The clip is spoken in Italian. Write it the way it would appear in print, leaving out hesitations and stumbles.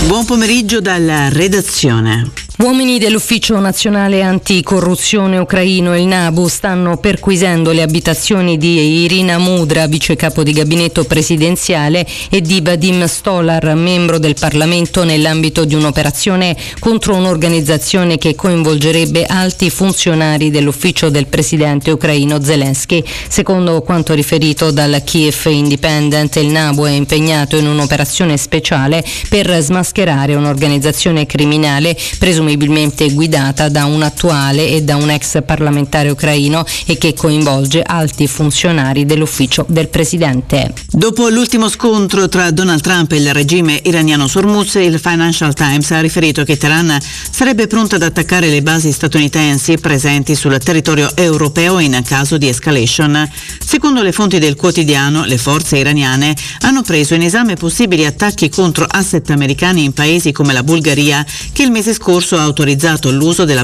Buon pomeriggio dalla redazione. Uomini dell'Ufficio Nazionale Anticorruzione ucraino, il NABU, stanno perquisendo le abitazioni di Irina Mudra, vice capo di gabinetto presidenziale, e di Vadim Stolar, membro del Parlamento, nell'ambito di un'operazione contro un'organizzazione che coinvolgerebbe alti funzionari dell'ufficio del presidente ucraino Zelensky. Secondo quanto riferito dal Kiev Independent, il NABU è impegnato in un'operazione speciale per smascherare un'organizzazione criminale presumibilmente guidata da un attuale e da un ex parlamentare ucraino e che coinvolge alti funzionari dell'ufficio del presidente. Dopo l'ultimo scontro tra Donald Trump e il regime iraniano su Hormuz, il Financial Times ha riferito che Teheran sarebbe pronta ad attaccare le basi statunitensi presenti sul territorio europeo in caso di escalation. Secondo le fonti del quotidiano, le forze iraniane hanno preso in esame possibili attacchi contro asset americani in paesi come la Bulgaria, che il mese scorso ha autorizzato l'uso della